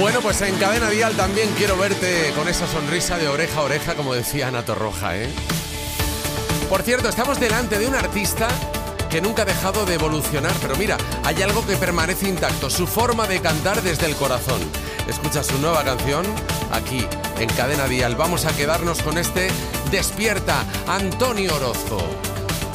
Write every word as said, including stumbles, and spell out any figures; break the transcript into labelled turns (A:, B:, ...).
A: Bueno, pues en Cadena Dial también quiero verte con esa sonrisa de oreja a oreja, como decía Ana Torroja, ¿eh? Por cierto, estamos delante de un artista que nunca ha dejado de evolucionar, pero mira, hay algo que permanece intacto, su forma de cantar desde el corazón. Escucha su nueva canción aquí en Cadena Dial. Vamos a quedarnos con este Despierta, Antonio Orozco.